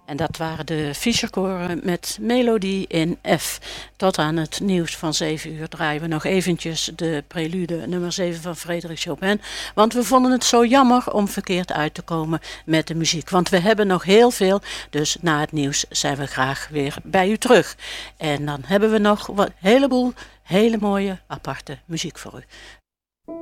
En dat waren de Fischerkoren met melodie in F. Tot aan het nieuws van 7 uur draaien we nog eventjes de prelude nummer 7 van Frédéric Chopin. Want we vonden het zo jammer om verkeerd uit te komen met de muziek. Want we hebben nog heel veel, dus na het nieuws zijn we graag weer bij u terug. En dan hebben we nog een heleboel hele mooie aparte muziek voor u.